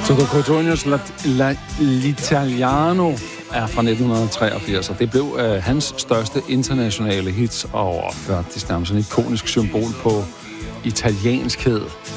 Toto Cutugnos L'Italiano er fra 1983, og det blev hans største internationale hits, og førte nærmest en ikonisk symbol på italienskhed.